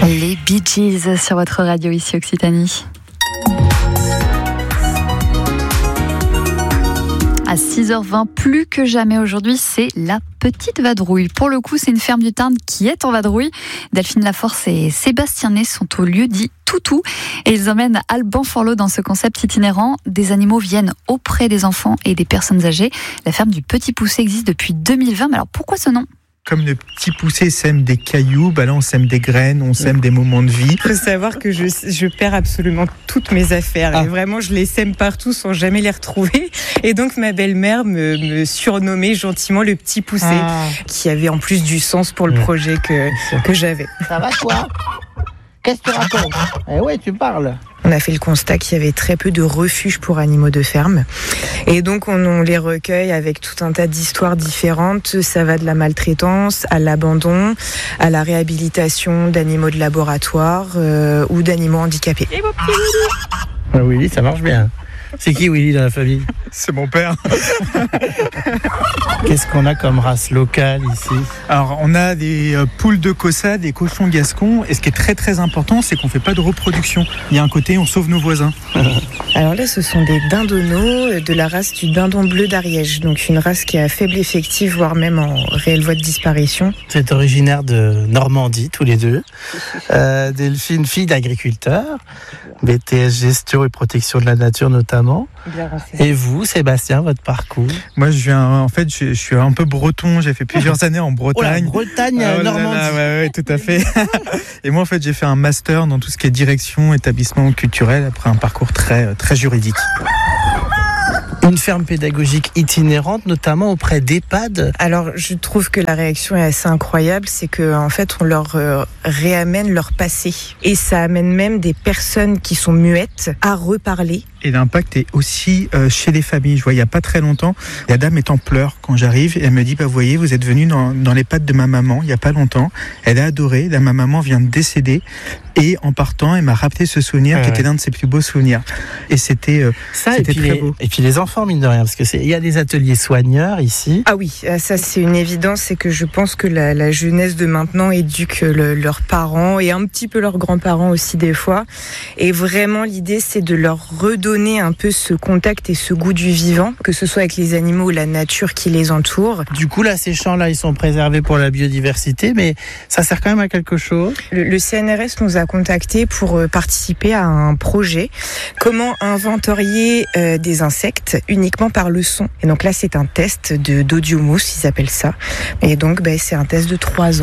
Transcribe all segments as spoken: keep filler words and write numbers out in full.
Les Bee Gees sur votre radio ici Occitanie. À six heures vingt, plus que jamais aujourd'hui, c'est la petite vadrouille. Pour le coup, c'est une ferme du Tarn qui est en vadrouille. Delphine Laforce et Sébastien Ney sont au lieu dit Toutou et ils emmènent Alban Forlot dans ce concept itinérant. Des animaux viennent auprès des enfants et des personnes âgées. La ferme du Petit Poucet existe depuis deux mille vingt. Mais alors pourquoi ce nom ? Comme le petit poucet sème des cailloux, bah là on sème des graines, on sème des moments de vie. Il faut savoir que je, je perds absolument toutes mes affaires. Ah. Et vraiment, je les sème partout sans jamais les retrouver. Et donc ma belle-mère me, me surnommait gentiment le petit poucet, ah. qui avait en plus du sens pour le projet que, que j'avais. Ça va toi ? Qu'est-ce que tu racontes ? Eh ouais, tu parles. On a fait le constat qu'il y avait très peu de refuges pour animaux de ferme. Et donc, on, on les recueille avec tout un tas d'histoires différentes. Ça va de la maltraitance à l'abandon, à la réhabilitation d'animaux de laboratoire euh, ou d'animaux handicapés. Et mon petit Willy ? Ah, Willy, ça marche bien. C'est qui Willy dans la famille ? C'est mon père. Qu'est-ce qu'on a comme race locale ici ? Alors, on a des euh, poules de Cossa, des cochons gascons. Et ce qui est très très important, c'est qu'on ne fait pas de reproduction. Il y a un côté, on sauve nos voisins. Alors là, ce sont des dindonneaux de la race du dindon bleu d'Ariège. Donc une race qui est à faible effectif, voire même en réelle voie de disparition. C'est originaire de Normandie, tous les deux. Euh, Delphine, fille d'agriculteur. B T S gestion et protection de la nature notamment. Et vous, Sébastien, votre parcours ? Moi, je viens, en fait, je, je suis un peu breton. J'ai fait plusieurs années en Bretagne. Oh la Bretagne, euh, oh Normandie. Là là, ouais, ouais, tout à fait. Et moi, en fait, j'ai fait un master dans tout ce qui est direction, établissement culturel, après un parcours très, très juridique. Une ferme pédagogique itinérante, notamment auprès d'EHPAD. Alors, je trouve que la réaction est assez incroyable. C'est qu'en fait, on leur euh, réamène leur passé. Et ça amène même des personnes qui sont muettes à reparler. Et l'impact est aussi euh, chez les familles. Je vois, il n'y a pas très longtemps, la dame est en pleurs quand j'arrive. Et elle me dit, bah, vous voyez, vous êtes venu dans, dans les pattes de ma maman il n'y a pas longtemps. Elle a adoré. Là, ma maman vient de décéder. Et en partant, elle m'a rappelé ce souvenir ouais, qui était l'un de ses plus beaux souvenirs. Et c'était, euh, ça, c'était et puis très les, beau. Et puis les enfants, mine de rien, parce que c'est, il y a des ateliers soigneurs ici. Ah oui, ça c'est une évidence. C'est que je pense que la, la jeunesse de maintenant éduque le, leurs parents et un petit peu leurs grands-parents aussi des fois. Et vraiment, l'idée, c'est de leur redonner un peu ce contact et ce goût du vivant, que ce soit avec les animaux ou la nature qui les entoure. Du coup, là, ces champs-là, ils sont préservés pour la biodiversité, mais ça sert quand même à quelque chose. Le, le C N R S nous a contactés pour participer à un projet. Comment inventorier euh, des insectes uniquement par le son. Et donc là, c'est un test de, d'audiomousse, ils appellent ça. Et donc, ben, c'est un test de trois ans.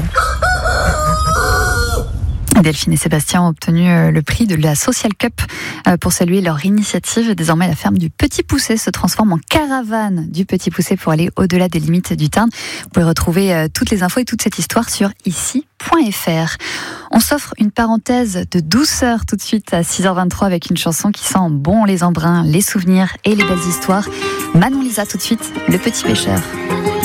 Delphine et Sébastien ont obtenu le prix de la Social Cup pour saluer leur initiative. Désormais, la ferme du Petit Poucet se transforme en caravane du Petit Poucet pour aller au-delà des limites du Tarn. Vous pouvez retrouver toutes les infos et toute cette histoire sur ici point f r. On s'offre une parenthèse de douceur tout de suite à six heures vingt-trois avec une chanson qui sent bon les embruns, les souvenirs et les belles histoires. Manon Lisa tout de suite, Le Petit Pêcheur.